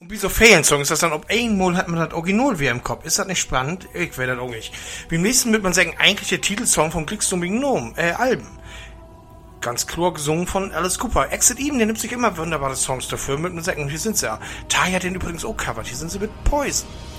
Und wie so Feriensong ist das dann, ob einmal hat man das Original wieder im Kopf. Ist das nicht spannend? Ich weiß das auch nicht. Wie im nächsten wird man sagen, eigentlich der Titelsong vom Glücksdummigen Alben. Ganz klar gesungen von Alice Cooper. Exit Eden, der nimmt sich immer wunderbare Songs dafür. Mit man sagen, hier sind sie ja. Taya hat den übrigens auch covered. Hier sind sie mit Poison.